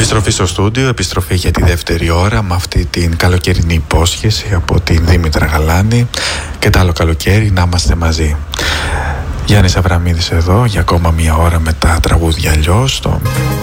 Επιστροφή στο στούντιο, επιστροφή για τη δεύτερη ώρα με αυτή την καλοκαιρινή υπόσχεση από την Δήμητρα Γαλάνη και το άλλο καλοκαίρι να είμαστε μαζί. Γιάννης Αβραμίδης εδώ για ακόμα μία ώρα με τα τραγούδια αλλιώς στο